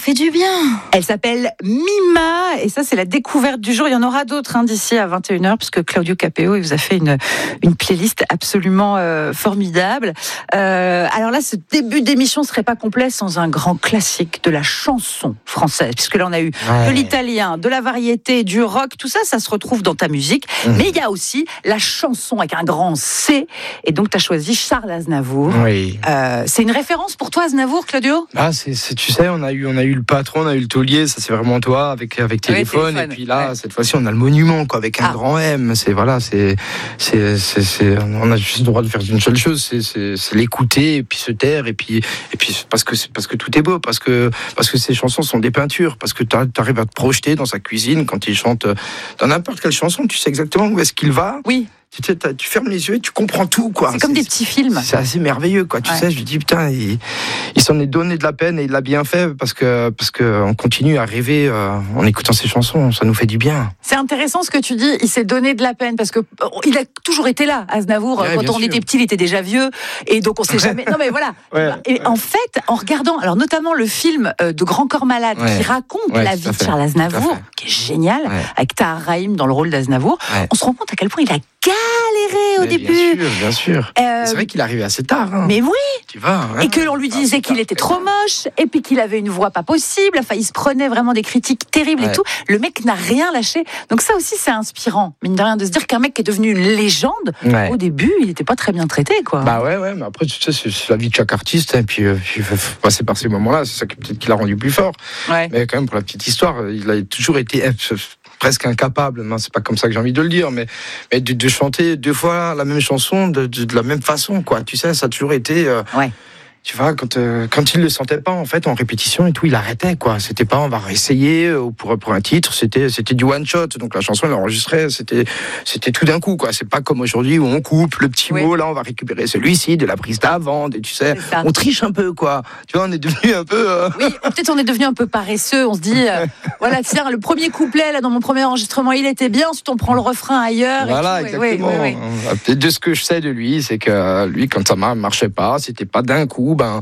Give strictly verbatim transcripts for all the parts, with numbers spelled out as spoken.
fait du bien. Elle s'appelle Mima et ça c'est la découverte du jour. Il y en aura d'autres hein, d'ici à vingt et une heures puisque Claudio Capéo il vous a fait une, une playlist absolument euh, formidable. Euh, alors là, ce début d'émission ne serait pas complet sans un grand classique de la chanson française puisque là on a eu ouais. de l'italien, de la variété, du rock, tout ça, ça se retrouve dans ta musique. Mmh. Mais il y a aussi la chanson avec un grand C et donc tu as choisi Charles Aznavour. Oui. Euh, c'est une référence pour toi Aznavour, Claudio ? Ah, c'est, c'est, tu sais, on a eu, on a eu le patron, on a eu le taulier, ça c'est vraiment toi avec avec téléphone, ouais, téléphone. Et puis là, ouais. cette fois-ci, on a le monument quoi, avec un ah. grand M. C'est voilà, c'est, c'est, c'est, c'est, on a juste le droit de faire une seule chose, c'est, c'est, c'est l'écouter et puis se taire et puis et puis parce que parce que tout est beau, parce que parce que ces chansons sont des peintures, parce que tu arrives à te projeter dans sa cuisine quand il chante dans n'importe quelle chanson, tu sais exactement où est-ce qu'il va. Oui. Tu, sais, tu fermes les yeux et tu comprends tout quoi. C'est comme c'est, des petits films. C'est assez merveilleux quoi. Tu ouais. sais, je lui dis putain, il, il s'en est donné de la peine et il l'a bien fait parce que parce que on continue à rêver euh, en écoutant ses chansons, ça nous fait du bien. C'est intéressant ce que tu dis. Il s'est donné de la peine parce que il a toujours été là, Aznavour. Ouais, quand on sûr. était petit, il était déjà vieux et donc on sait jamais. Non mais voilà. ouais, et ouais. en fait, en regardant, alors notamment le film de Grand Corps Malade ouais. qui raconte ouais, la vie de Charles Aznavour, qui est génial, ouais. avec Tahar Rahim dans le rôle d'Aznavour, ouais. on se rend compte à quel point il a galéré au mais début. Bien sûr, bien sûr. Euh, c'est vrai qu'il arrivait assez tard. Hein. Mais oui. Tu vois. Hein. Et que l'on lui disait qu'il était trop moche, et puis qu'il avait une voix pas possible. Enfin, il se prenait vraiment des critiques terribles ouais. et tout. Le mec n'a rien lâché. Donc ça aussi, c'est inspirant, mine de rien, de se dire qu'un mec qui est devenu une légende, ouais. au début, il n'était pas très bien traité, quoi. Bah ouais, ouais. Mais après, tu sais, c'est, c'est la vie de chaque artiste. Et puis, euh, il faut passer par ces moments-là. C'est ça qui peut-être qui l'a rendu plus fort. Ouais. Mais quand même, pour la petite histoire, il a toujours été presque incapable, non, c'est pas comme ça que j'ai envie de le dire, mais, mais de, de chanter deux fois la même chanson de, de, de la même façon, quoi. Tu sais, ça a toujours été. Euh, ouais. Tu vois, quand, euh, quand il le sentait pas, en fait, en répétition et tout, il arrêtait, quoi. C'était pas, on va réessayer euh, pour, pour un titre, c'était, c'était du one shot. Donc la chanson, elle enregistrait, c'était, c'était tout d'un coup, quoi. C'est pas comme aujourd'hui où on coupe le petit oui. mot, là, on va récupérer celui-ci, de la prise d'avant, et tu sais, on triche un peu, quoi. Tu vois, on est devenu un peu. Euh... Oui, peut-être on est devenu un peu paresseux. On se dit, euh, voilà, tiens, le premier couplet, là, dans mon premier enregistrement, il était bien. Ensuite, on prend le refrain ailleurs. Voilà, et tout. exactement. Oui, oui, oui. Peut-être de ce que je sais de lui, c'est que lui, quand ça marchait pas, c'était pas d'un coup. Ben,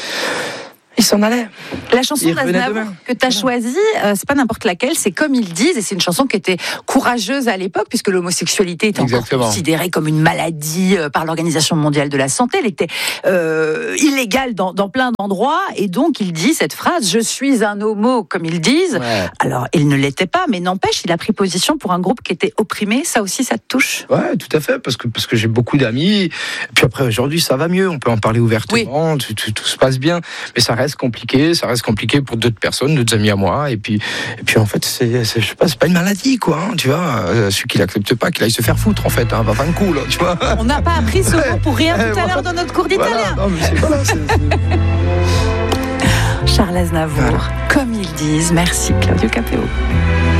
il s'en allait. La chanson d'Aznavour que tu as choisie, euh, c'est pas n'importe laquelle, c'est Comme ils disent, et c'est une chanson qui était courageuse à l'époque, puisque l'homosexualité était Exactement. encore considérée comme une maladie euh, par l'Organisation mondiale de la santé. Elle était euh, illégale dans, dans plein d'endroits, et donc il dit cette phrase, je suis un homo, comme ils disent. Ouais. Alors, il ne l'était pas, mais n'empêche, il a pris position pour un groupe qui était opprimé. Ça aussi, ça te touche ? Ouais, tout à fait, parce que, parce que j'ai beaucoup d'amis, et puis après, aujourd'hui, ça va mieux, on peut en parler ouvertement, oui. tout, tout, tout se passe bien, mais ça reste compliqué, ça reste compliqué pour d'autres personnes, d'autres amis à moi, et puis, et puis en fait, c'est, c'est, je sais pas, c'est pas une maladie, quoi, hein, tu vois, euh, celui qui l'accepte pas, qu'il aille se faire foutre, en fait, hein, va faire un coup, là, tu vois. On n'a pas appris ce mot pour rien tout à l'heure dans notre cours d'italien. Voilà, non, mais c'est, voilà, c'est, c'est... Charles Aznavour, voilà. Comme ils disent, merci Claudio Capéo.